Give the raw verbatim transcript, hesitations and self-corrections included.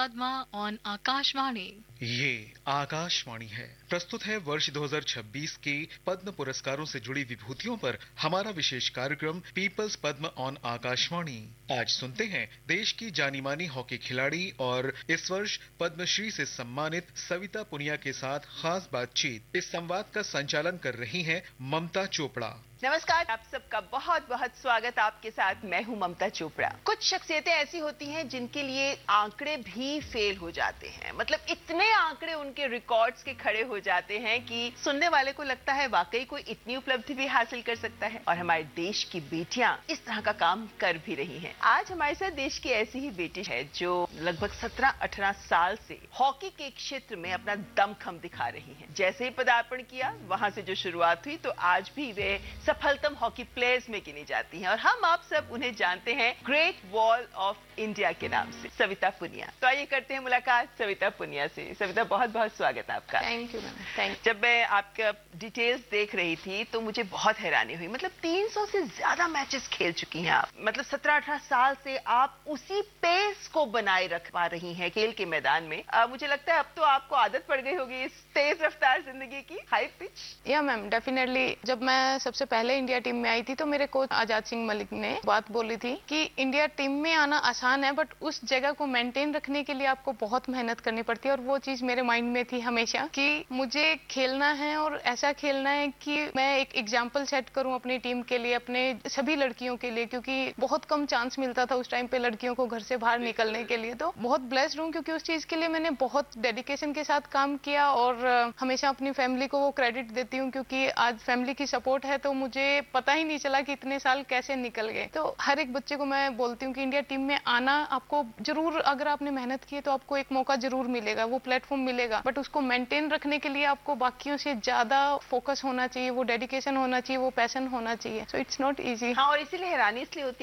Padma on Akashvani. ये आकाशवाणी है। प्रस्तुत है वर्ष दो हज़ार छब्बीस के पद्म पुरस्कारों से जुड़ी विभूतियों पर हमारा विशेष कार्यक्रम पीपल्स पद्म ऑन आकाशवाणी। आज सुनते हैं देश की जानी मानी हॉकी खिलाड़ी और इस वर्ष पद्मश्री से सम्मानित सविता पुनिया के साथ खास बातचीत। इस संवाद का संचालन कर रही हैं ममता चोपड़ा। नमस्कार, आप सबका बहुत बहुत स्वागत। आपके साथ मैं हूं ममता चोपड़ा। कुछ शख्सियतें ऐसी होती हैं जिनके लिए आंकड़े भी फेल हो जाते हैं, मतलब इतने आंकड़े उनके रिकॉर्ड्स के खड़े हो जाते हैं कि सुनने वाले को लगता है वाकई कोई इतनी उपलब्धि भी हासिल कर सकता है। और हमारे देश की बेटियां इस तरह का काम कर भी रही हैं। आज हमारे साथ देश की ऐसी ही बेटी है जो लगभग सत्रह अठारह साल से हॉकी के क्षेत्र में अपना दमखम दिखा रही है। जैसे ही पदार्पण किया, वहां से जो शुरुआत हुई, तो आज भी वे सफलतम हॉकी प्लेयर्स में गिनी जाती हैं और हम आप सब उन्हें जानते हैं ग्रेट वॉल ऑफ इंडिया के नाम से, सविता पुनिया। तो आइए करते हैं मुलाकात सविता पुनिया से। सविता, बहुत बहुत स्वागत आपका। Thank you ma'am. थैंक जब मैं आपका डिटेल्स देख रही थी तो मुझे बहुत हैरानी हुई। मतलब तीन सौ से ज्यादा मैचेस खेल चुकी हैं आप। मतलब सत्रह अठारह साल से आप उसी पेस को बनाए रख पा रही हैं खेल के मैदान में। आ, मुझे लगता है अब तो आपको आदत पड़ गई होगी इस तेज रफ्तार जिंदगी की, हाई पिच। या मैम, डेफिनेटली। जब मैं सबसे पहले इंडिया टीम में आई थी तो मेरे कोच आजाद सिंह मलिक ने बात बोली थी कि इंडिया टीम में आना आसान है, बट उस जगह को मेंटेन रखने के लिए आपको बहुत मेहनत करनी पड़ती है। और वो चीज मेरे माइंड में थी हमेशा कि मुझे खेलना है और ऐसा खेलना है कि मैं एक एग्जाम्पल सेट करूं अपनी टीम के लिए, अपने सभी लड़कियों के लिए, क्योंकि बहुत कम चांस मिलता था उस टाइम पे लड़कियों को घर से बाहर निकलने के लिए। तो बहुत ब्लेस्ड हूं क्योंकि उस चीज के लिए मैंने बहुत डेडिकेशन के साथ काम किया और हमेशा अपनी फैमिली को वो क्रेडिट देती हूँ, क्योंकि आज फैमिली की सपोर्ट है तो मुझे पता ही नहीं चला कि इतने साल कैसे निकल गए। तो हर एक बच्चे को मैं बोलती हूँ कि इंडिया टीम में आना आपको जरूर, अगर आपने मेहनत की है तो आपको एक मौका जरूर मिलेगा, वो प्लेटफॉर्म मिलेगा, बट उसको मेंटेन रखने के लिए आपको बाकियों से ज्यादा फोकस होना चाहिए, वो डेडिकेशन होना चाहिए, वो पैशन होना चाहिए। So it's not easy. हाँ, और इसीलिए हैरानी इसलिए होती है